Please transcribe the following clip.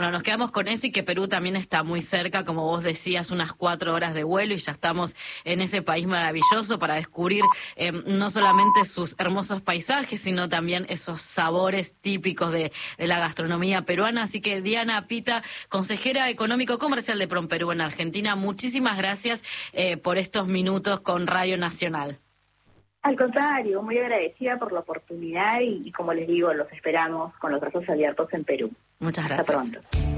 Bueno, nos quedamos con eso y que Perú también está muy cerca, como vos decías, unas 4 horas de vuelo y ya estamos en ese país maravilloso para descubrir no solamente sus hermosos paisajes, sino también esos sabores típicos de la gastronomía peruana. Así que Diana Pita, consejera económico-comercial de PROMPERÚ en Argentina, muchísimas gracias por estos minutos con Radio Nacional. Al contrario, muy agradecida por la oportunidad y como les digo, los esperamos con los brazos abiertos en Perú. Muchas gracias. Hasta pronto.